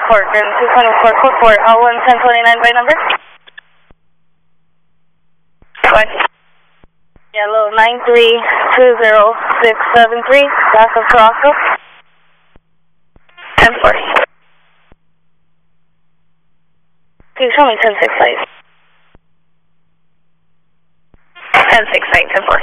Fort Grand 224, L1 1029 by number. What? Yellow 9320673, south of Toronto. 10-4. Can you show me 10-6 please? 10-6, 10-4.